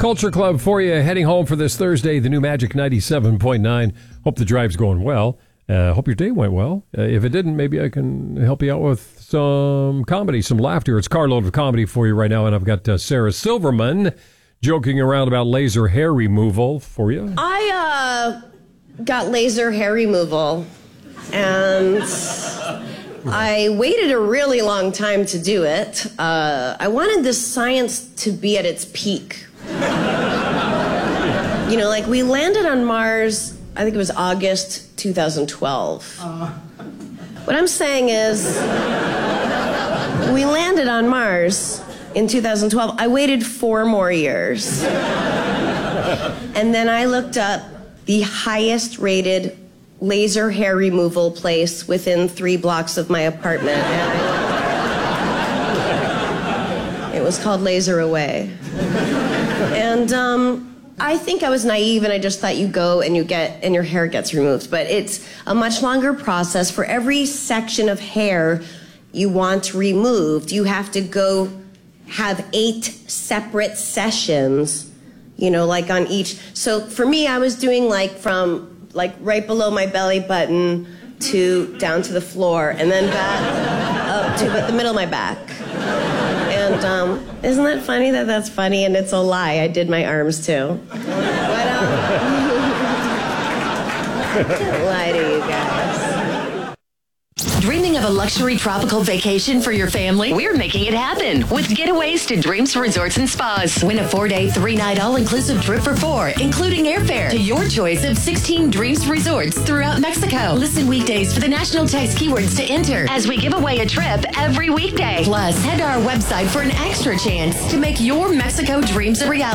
Culture Club for you, heading home for this Thursday, the new Magic 97.9. Hope the drive's going well. Hope your day went well. If it didn't, maybe I can help you out with some comedy, some laughter. It's carload of comedy for you right now, and I've got Sarah Silverman joking around about laser hair removal for you. I got laser hair removal, and I waited a really long time to do it. I wanted the science to be at its peak. You know, like we landed on Mars, I think it was August 2012. What I'm saying is, we landed on Mars in 2012. I waited 4 more years. And then I looked up the highest rated laser hair removal place within 3 blocks of my apartment. And it was called Laser Away. And I think I was naive and I just thought you go and and your hair gets removed. But it's a much longer process. For every section of hair you want removed, you have to go have 8 separate sessions, you know, like on each. So for me, I was doing from right below my belly button to down to the floor and then back up to the middle of my back. And isn't that funny that that's funny? And it's a lie. I did my arms too. But don't lie to you guys. Dreaming of a luxury tropical vacation for your family? We're making it happen with Getaways to Dreams Resorts and Spas. Win a 4-day, 3-night all-inclusive trip for 4, including airfare to your choice of 16 Dreams Resorts throughout Mexico. Listen weekdays for the national text keywords to enter as we give away a trip every weekday. Plus, head to our website for an extra chance to make your Mexico dreams a reality.